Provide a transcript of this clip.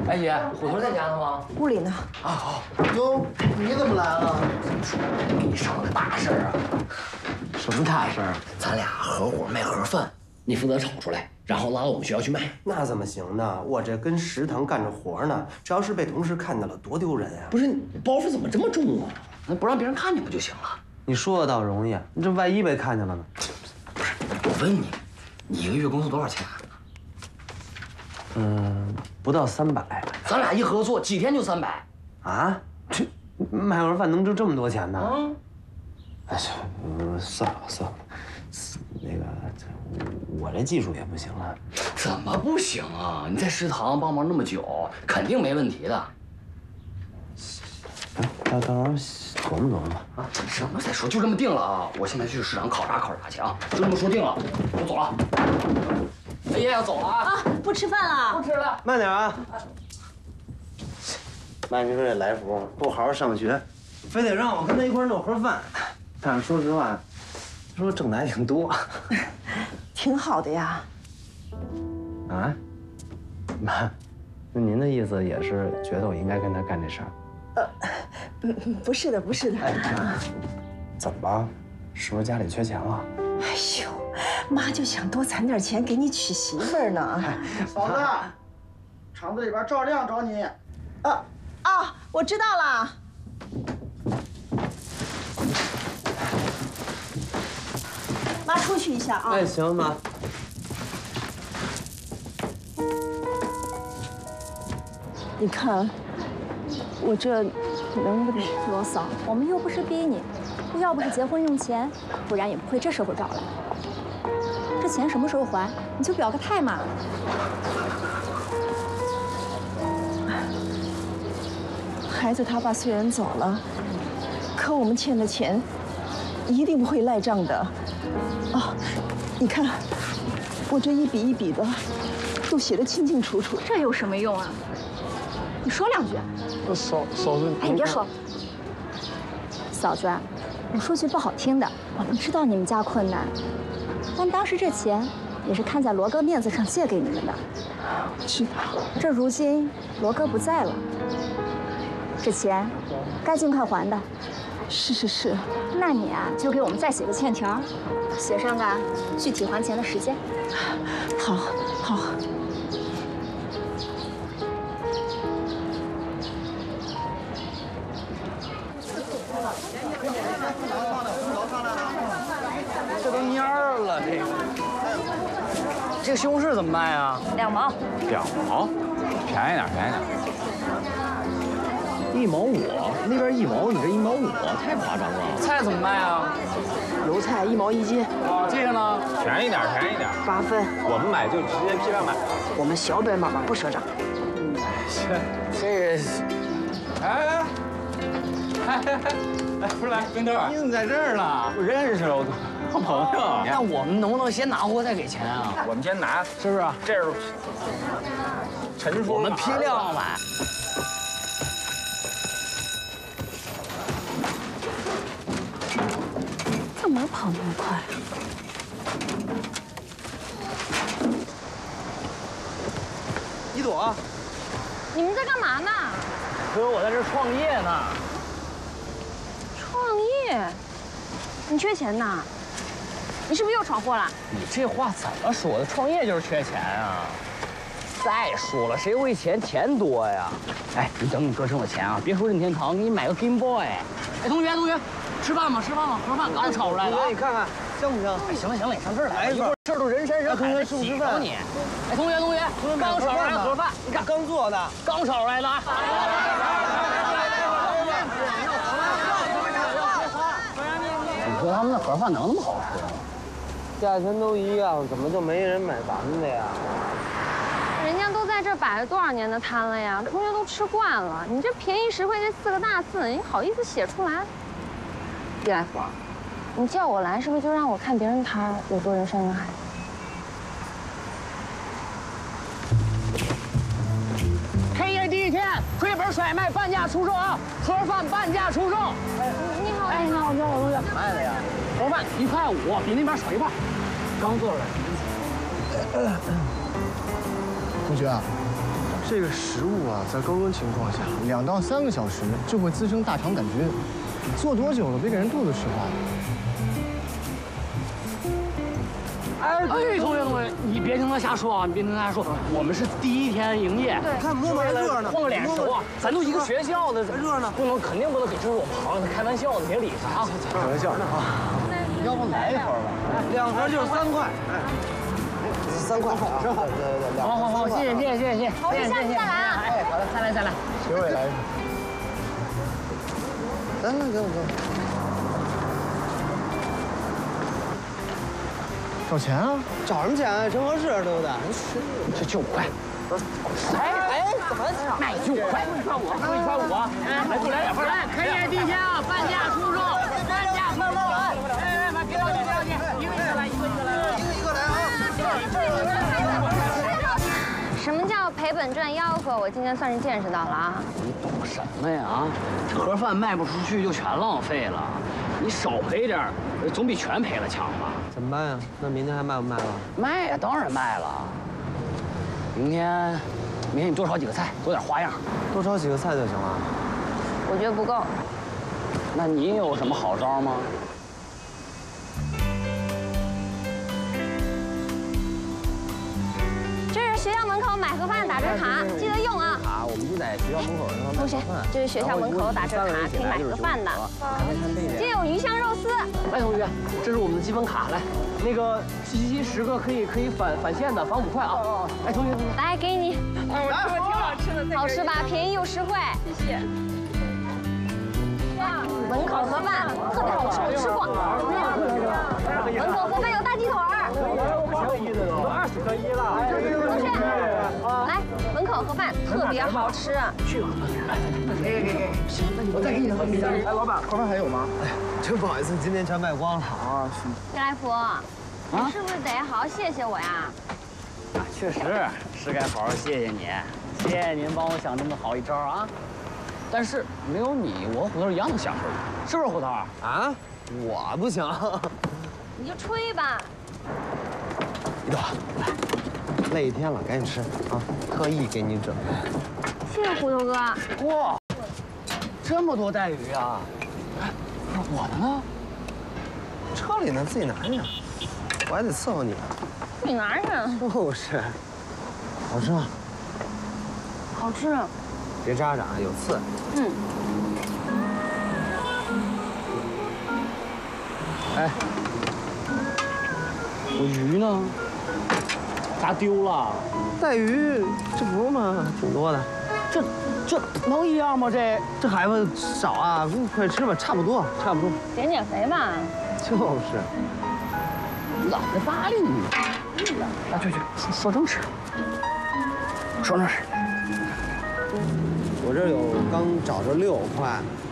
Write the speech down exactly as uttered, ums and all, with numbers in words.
哎姐，虎头在家呢吗？ 屋里呢。 啊好。 哟，你怎么来了？ 给你商量个大事儿啊。 什么大事儿？ 咱俩合伙卖盒饭，你负责炒出来，然后拉到我们学校去卖。 那怎么行呢？我这跟食堂干着活呢，这要是被同事看见了，多丢人啊！ 不是，包袱怎么这么重啊？那不让别人看见不就行了？ 你说的倒容易，你这万一被看见了呢？ 不是，我问你，你一个月工资多少钱啊？ 嗯，不到三百。 咱俩一合作，几天就三百。 啊？这卖盒饭能挣这么多钱呢？ 嗯。 哎呀，算了算了，那个我这技术也不行了。 怎么不行啊？你在食堂帮忙那么久，肯定没问题的。 到到时候琢磨琢磨吧。 啊，什么再说，就这么定了啊！我现在去市场考察考察去啊，就这么说定了，我走了。哎呀，要走了啊！ 啊，不吃饭了？ 不吃了， 慢点啊！妈，你说这来福不好好上学，非得让我跟他一块弄盒饭。但是说实话，他说挣的还挺多。 挺好的呀。 啊？妈，那您的意思也是觉得我应该跟他干这事儿？ 呃，不是的，不是的。 哎，妈，怎么了？是不是家里缺钱了？ 哎呦，妈就想多攒点钱给你娶媳妇儿呢。 嫂子，厂子里边赵亮找你。 啊啊，我知道了。妈出去一下啊。 哎，行，妈。 你看，我这能不能？ 罗嫂，我们又不是逼你，要不是结婚用钱，不然也不会这时候找来。这钱什么时候还？你就表个态嘛。 孩子他爸虽然走了，可我们欠的钱一定不会赖账的。哦，你看，我这一笔一笔的都写得清清楚楚。 这有什么用啊？你说两句。 嫂嫂子， 哎，你别说。嫂子，我说句不好听的，我们知道你们家困难，但当时这钱也是看在罗哥面子上借给你们的。 知道。 这如今罗哥不在了，这钱该尽快还的。 是是是。 那你啊，就给我们再写个欠条，写上个具体还钱的时间。 好，好。 这都蔫儿了，这个。这个西红柿怎么卖啊？ 两毛。 两毛，便宜点，便宜点。 一毛五，那边一毛，你这一毛五，太夸张了。菜怎么卖啊？ 油菜一毛一斤。 啊，这个呢？ 便宜点，便宜点。 八分。 我们买就直接批量买。 我们小本买卖，不赊账。 这这， 哎，哎哎哎，不是来，冰豆，你怎么在这儿呢？ 不认识我好朋友。 那我们能不能先拿货再给钱啊？ 我们先拿， 是不是？ 这是陈叔， 我们批量买。 干嘛跑那么快？ 一朵， 你们在干嘛呢？ 哥，我在这创业呢。 创业？你缺钱呐？你是不是又闯祸了？ 你这话怎么说的？创业就是缺钱啊！再说了，谁为钱钱多呀？哎，你等你哥挣了钱啊，别说任天堂，给你买个 Game Boy。哎，同学同学，吃饭吗？吃饭吗？盒饭刚炒出来的。 同学，你看看香不香？ 哎，行了行了，你上这儿来，一会儿事儿都人山人海的，挤着你。哎，同学同学，刚炒出来的盒饭，你看刚做的， 刚炒出来的啊。你说他们那盒饭能那么好吃吗？ 价钱都一样，怎么就没人买咱们的呀？ 人家都在这摆了多少年的摊了呀，同学都吃惯了。你这便宜实惠这四个大字，你好意思写出来？李来福，你叫我来是不是就让我看别人摊儿有多人山人海？ 开业第一天，亏本甩卖半价出售啊！盒饭半价出售。 哎，你好， 哎，你好，你好，同学，卖的呀？盒饭一块五，比那边少一半。刚做出来。 同学啊， 这个食物啊，在高温情况下，两到三个小时就会滋生大肠杆菌，做多久了，别给人肚子吃坏。 哎，对，同学同学，你别听他瞎说啊，你别听他瞎说，我们是第一天营业， 看摸摸热闹， 换个脸熟啊，咱都一个学校的， 热闹， 不能肯定不能给这是我朋友，他开玩笑的，别理他啊， 开玩笑啊。要不来一盒吧？ 两盒就是三块，哎，三块啊，正好，对对对， 好好好，谢谢谢谢谢谢谢谢， 好，下次再来啊。 哎，好的，再来再来， 给我也来一盒。 来来，给我给我。 找钱啊？ 找什么钱啊？正合适，对不对？ 这就五块。哎哎，怎么卖就五块？一块五，一块五啊！哎，来不来两份？来，开业地下，半价出售，半价出售！哎哎，买别着急，别着急，一个一个来，一个一个来，一个一个来啊！什么叫赔本赚吆喝？我今天算是见识到了啊！ 你懂什么呀？啊，盒饭卖不出去就全浪费了，你少赔点，总比全赔了强吧？ 怎么办呀？那明天还卖不卖了？ 卖呀，当然卖了。明天，明天你多炒几个菜，多点花样。 多炒几个菜就行了。 我觉得不够。 那你有什么好招吗？ 这是学校门口买盒饭打折卡，记得用啊。 啊，我们就在学校门口那同学，这是学校门口打折卡，可以买盒饭的。这有鱼香肉丝。 来，同学，这是我们的积分卡，来，那个七七七十个可以可以返返现的，返五块啊。哦哦，哎，同学，同学， 来给你。哎，我吃过挺好吃的，好吃吧？便宜又实惠。谢谢。门口盒饭特别好吃，我吃过。门口盒饭有大鸡腿儿。 都二十可一了。 同学，来，门口盒饭特别好吃。 去吧。给给给，行，那你我再给你盒米哎，老板，盒饭还有吗？哎， 真不好意思，今天全卖光了啊。 叶来福，你是不是得好好谢谢我呀？ 啊，确实是该好好谢谢你，谢谢您帮我想这么好一招啊。但是没有你，我和虎头一样能享受，是不是虎头？ 啊，我不行。 你就吹吧。 一豆，来，累一天了，赶紧吃啊！特意给你准备。 谢谢虎头哥。 哇，这么多带鱼啊！哎，我的呢？ 车里呢，自己拿着。我还得伺候你。 你拿着。 就是，好吃吗？ 好吃。 别扎着啊，有刺。 嗯。 哎，我鱼呢？咋丢了？ 带鱼，这不是吗？挺多的。 这这能一样吗？这这海吧少啊，快吃吧，差不多，差不多。 减减肥吧。 就是。 老在巴黎呢。啊，去去，说说正事。说正事。 我这有刚找着六块，